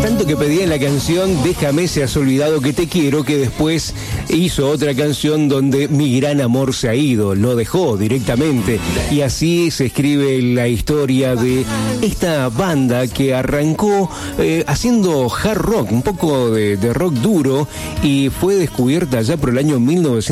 Tanto que pedía en la canción Déjame si has olvidado que te quiero, que después hizo otra canción donde mi gran amor se ha ido, lo dejó directamente. Y así se escribe la historia de esta banda que arrancó haciendo hard rock, un poco de rock duro, y fue descubierta ya por el año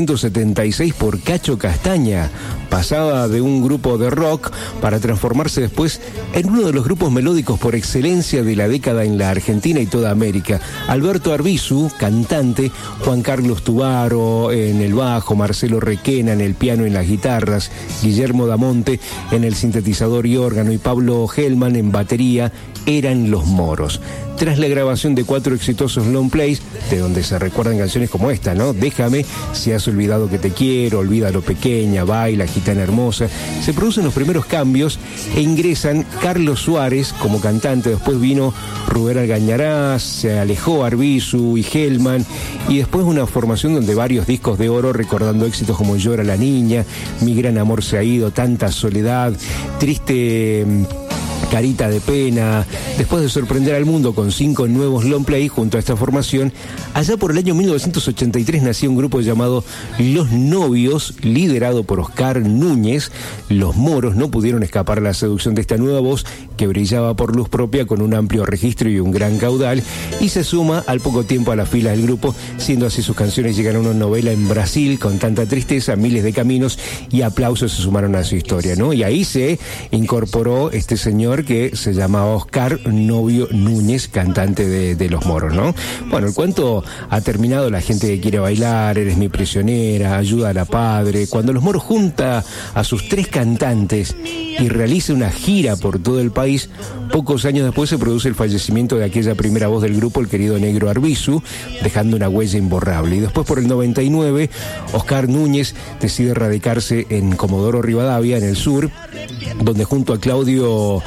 1976 por Cacho Castaña. Pasaba de un grupo de rock para transformarse después en uno de los grupos melódicos por excelencia de la década en la Argentina y toda América. Alberto Arbizu, cantante, Juan Carlos Tubaro en el bajo, Marcelo Requena en el piano y en las guitarras, Guillermo Damonte en el sintetizador y órgano y Pablo Hellman en batería, eran Los Moros. Tras la grabación de 4 exitosos long plays, de donde se recuerdan canciones como esta, ¿no? Déjame, si has olvidado que te quiero, Olvídalo pequeña, Baila, Gitana hermosa, se producen los primeros cambios e ingresan Carlos Suárez como cantante, después vino Rubén Algañarás, se alejó Arbizu y Hellman, y después una formación donde varios discos de oro recordando éxitos como Llora la niña, Mi gran amor se ha ido, Tanta soledad, Triste Carita de pena. Después de sorprender al mundo con 5 nuevos long play junto a esta formación, allá por el año 1983 nació un grupo llamado Los Novios, liderado por Oscar Núñez. Los Moros no pudieron escapar a la seducción de esta nueva voz que brillaba por luz propia con un amplio registro y un gran caudal, y se suma al poco tiempo a la fila del grupo, siendo así sus canciones llegan a una novela en Brasil con tanta tristeza, miles de caminos y aplausos se sumaron a su historia, ¿no? Y ahí se incorporó este señor que se llama Oscar Novio Núñez, cantante de Los Moros, ¿no? Bueno, el cuento ha terminado, la gente que quiere bailar, Eres mi prisionera, Ayuda a la padre. Cuando Los Moros junta a sus 3 cantantes y realiza una gira por todo el país, pocos años después se produce el fallecimiento de aquella primera voz del grupo, el querido Negro Arbizu, dejando una huella imborrable. Y después, por el 99, Oscar Núñez decide radicarse en Comodoro Rivadavia, en el sur, donde junto a Claudio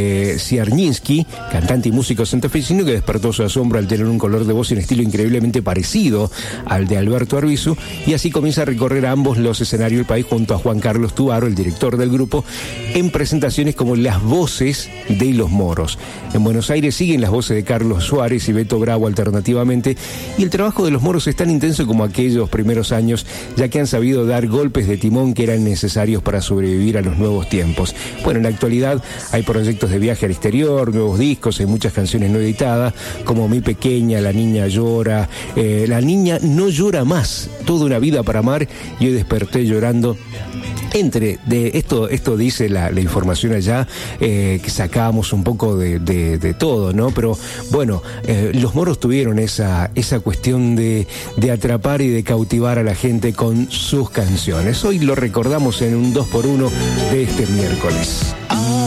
Sierniński, cantante y músico santafesino, que despertó su asombro al tener un color de voz y un estilo increíblemente parecido al de Alberto Arbizu, y así comienza a recorrer a ambos los escenarios del país junto a Juan Carlos Tubaro, el director del grupo, en presentaciones como Las Voces de Los Moros. En Buenos Aires siguen las voces de Carlos Suárez y Beto Bravo alternativamente, y el trabajo de Los Moros es tan intenso como aquellos primeros años, ya que han sabido dar golpes de timón que eran necesarios para sobrevivir a los nuevos tiempos. Bueno, en la actualidad hay proyectos de viaje al exterior, nuevos discos, hay muchas canciones no editadas, como Mi Pequeña, La Niña Llora, La Niña No Llora Más, Toda una vida para amar, y hoy desperté llorando. Entre de esto dice la información allá, que sacábamos un poco de todo, ¿no? Pero bueno, Los Moros tuvieron esa cuestión de atrapar y de cautivar a la gente con sus canciones. Hoy lo recordamos en un 2x1 de este miércoles.